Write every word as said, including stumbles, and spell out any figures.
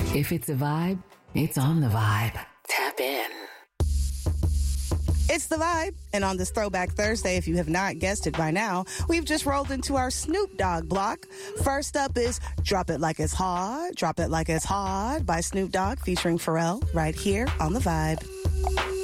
If it's a vibe, it's on the vibe. Tap in. It's The Vibe, and on this Throwback Thursday, if you have not guessed it by now, we've just rolled into our Snoop Dogg block. First up is Drop It Like It's Hard, Drop It Like It's Hard by Snoop Dogg featuring Pharrell right here on The Vibe.